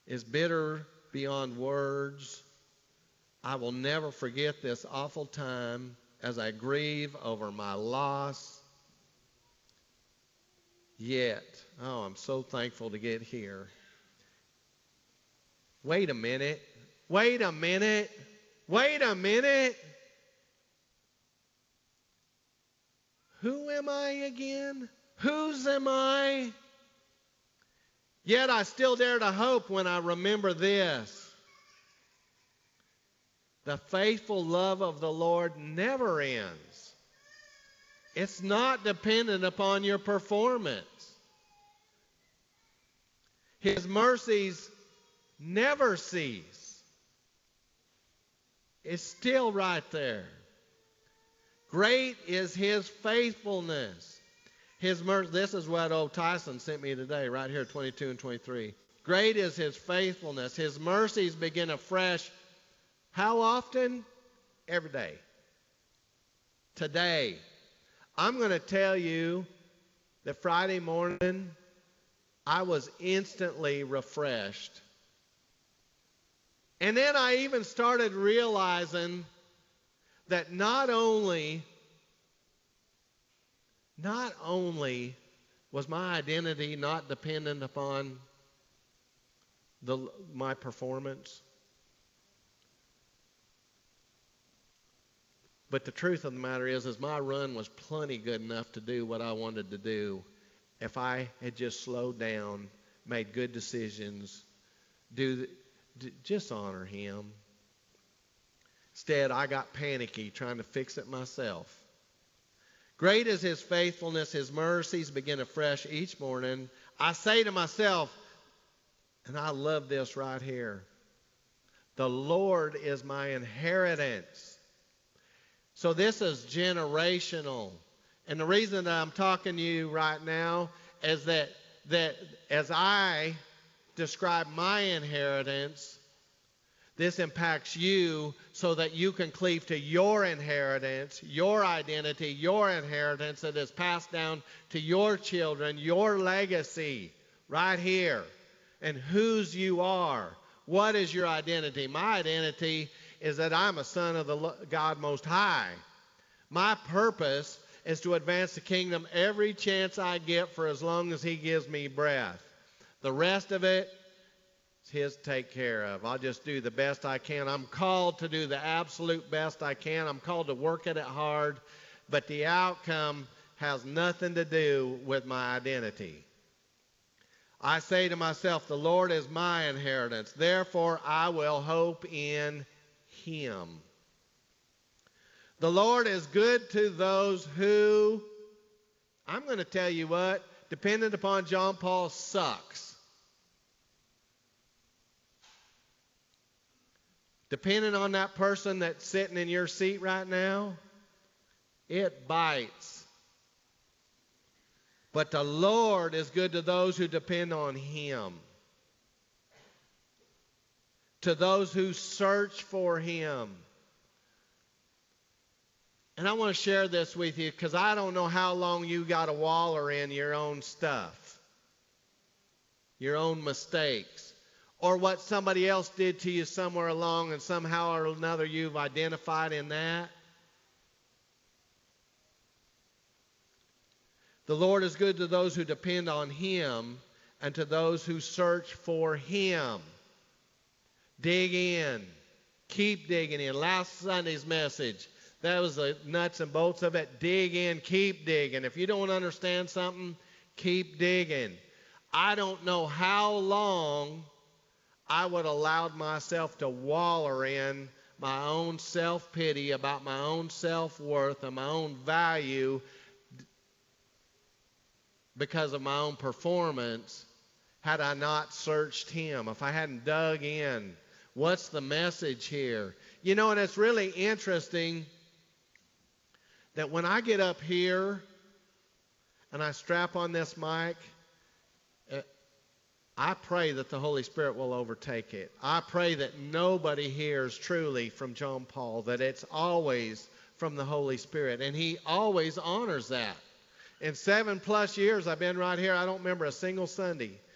is bitter beyond words. I will never forget this awful time as I grieve over my loss. Yet, oh, I'm so thankful to get here. Wait a minute. Wait a minute. Wait a minute. Who am I again? Whose am I? Yet I still dare to hope when I remember this. The faithful love of the Lord never ends. It's not dependent upon your performance. His mercies never cease. It's still right there. Great is his faithfulness. His mercy. This is what old Tyson sent me today, right here, 22 and 23. Great is his faithfulness. His mercies begin afresh. How often? Every day. Today. I'm going to tell you that Friday morning, I was instantly refreshed. And then I even started realizing that not only was my identity not dependent upon my performance, but the truth of the matter is my run was plenty good enough to do what I wanted to do if I had just slowed down, made good decisions, just honor him. Instead, I got panicky trying to fix it myself. Great is his faithfulness. His mercies begin afresh each morning. I say to myself, and I love this right here, the Lord is my inheritance. So this is generational. And the reason that I'm talking to you right now is that as I describe my inheritance, this impacts you so that you can cleave to your inheritance, your identity, your inheritance that is passed down to your children, your legacy right here, and whose you are. What is your identity? My identity is that I'm a son of the God Most High. My purpose is to advance the kingdom every chance I get for as long as he gives me breath. The rest of it, it's his to take care of. I'll just do the best I can. I'm called to do the absolute best I can. I'm called to work at it hard, but the outcome has nothing to do with my identity. I say to myself, the Lord is my inheritance. Therefore, I will hope in him. The Lord is good to those who, I'm going to tell you what, dependent upon John Paul, sucks. Depending on that person that's sitting in your seat right now, it bites. But the Lord is good to those who depend on him. To those who search for him. And I want to share this with you because I don't know how long you got to waller in your own stuff. Your own mistakes. Or what somebody else did to you somewhere along and somehow or another you've identified in that. The Lord is good to those who depend on him and to those who search for him. Dig in. Keep digging in. Last Sunday's message, that was the nuts and bolts of it. Dig in. Keep digging. If you don't understand something, keep digging. I don't know how long I would have allowed myself to waller in my own self-pity about my own self-worth and my own value because of my own performance had I not searched him, if I hadn't dug in. What's the message here? You know, and it's really interesting that when I get up here and I strap on this mic, I pray that the Holy Spirit will overtake it. I pray that nobody hears truly from John Paul, that it's always from the Holy Spirit, and he always honors that. In 7+ years I've been right here, I don't remember a single Sunday